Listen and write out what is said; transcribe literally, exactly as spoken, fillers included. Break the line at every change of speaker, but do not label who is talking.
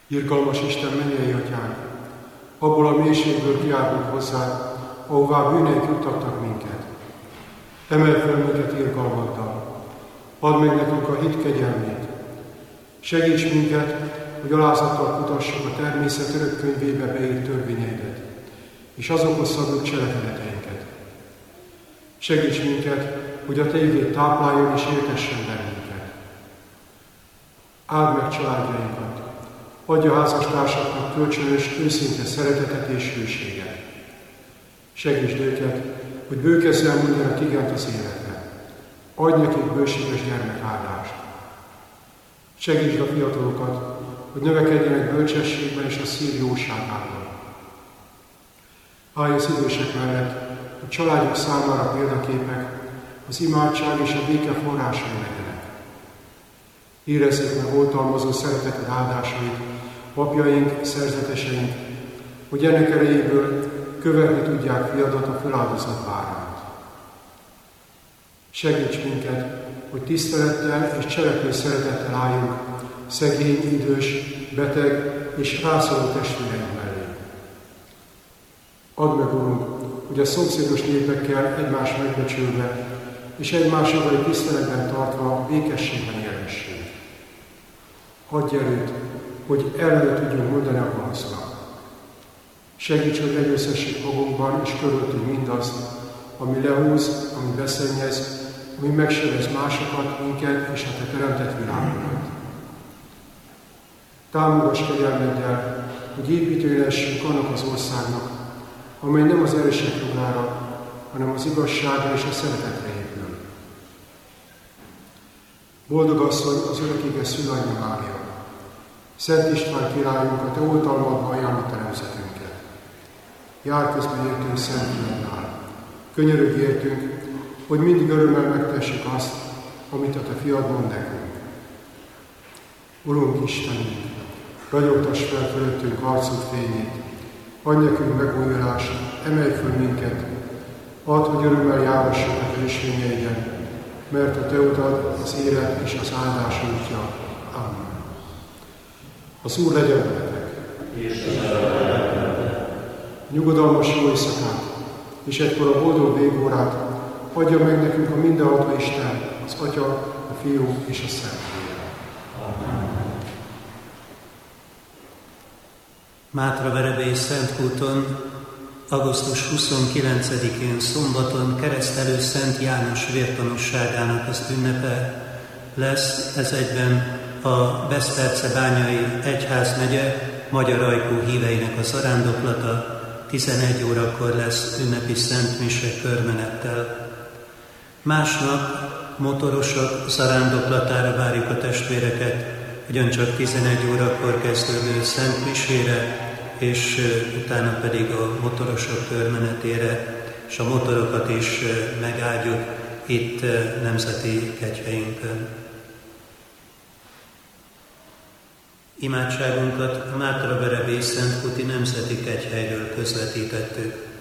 Irgalmas Isten, mennyei Atyánk, abból a mélységből kiáltunk hozzá, ahová bűneik juttattak minket. Emelj fel minket irgalmaddal, add meg nekünk a hit kegyelmét. Segíts minket, hogy alázattal kutassuk a természet örök könyvébe beírt törvényeidet, és azokhoz szabjuk cselekedeteinket. Segíts minket, hogy a Te igéd tápláljon és éltessen bennünket. Áld meg családjainkat, adj a házastársaknak kölcsönös, őszinte szeretetet és hűséget. Segítsd őket, hogy bőkezzel mondjanak igent az életre. Adj nekik bőséges gyermekáldást. Segítsd a fiatalokat, hogy növekedjenek bölcsességben és a szív jóságában. Állj az idősek mellett, hogy családjuk számára példaképek, az imádság és a béke forrásai legyenek. Érezzék meg oltalmazó szereteted áldásait, apjaink, szerzeteseink, hogy ennek erejéből követni tudják fiadat a feláldozott bárányt. Segíts minket, hogy tisztelettel és cselekvő szeretettel álljunk szegény, idős, beteg és rászoruló testvéreink mellé. Add meg, Urunk, hogy a szomszédos népekkel egymást megbecsülve és egymás jogai tiszteletben tartva békességben élhessünk. Adj erőt, hogy ellene tudjunk mondani a gonosznak. Segíts, hogy legyőzhessük magunkban és körülöttünk mindazt, ami lehúz, ami beszennyez, ami megsebez másokat, minket és a Te teremtett világodat. Támogass kegyelmeddel, hogy építői lehessünk annak az országnak, amely nem az erősek jogára, hanem az igazságra és a szeretetre épül. Boldog asszony, az örökkéges szülanyja Mária! Szent István királyunk, a Te oltalmadba ajánlott a nemzetünket. Jár közben értünk Szent Ilennál. Könyörögj értünk, hogy mindig örömmel megtessük azt, amit a Te fiad mond nekünk. Urunk Istenünk, ragyogtass fel fölöttünk arcod fényét, adj nekünk megújulást, emelj föl minket, add, hogy örömmel járhassuk a Te ösvényeiden, mert a Te utad az élet és az áldás útja. Amen. Az Úr legyen veletek! Nyugodalmas jó éjszakát, és egykor a boldog végórát adja meg nekünk a mindenható Isten, az Atya, a Fiú és a Szentlélek.
Mátraverebély Szentkúton, augusztus huszonkilencedikén szombaton keresztelő Szent János vértanúságának az ünnepe lesz, ez egyben a Besztercebányai Egyházmegye magyar ajkú híveinek a zarándoklata, tizenegy órakor lesz ünnepi szentmise körmenettel. Másnap motorosok zarándoklatára várjuk a testvéreket, ugyancsak tizenegy órakor kezdődő szentmisére, és utána pedig a motorosok körmenetére, és a motorokat is megáldjuk itt nemzeti kegyhelyünkön. Imádságunkat a Mátraverebély Szentkúti Nemzeti Kegyhelyről közvetítettük.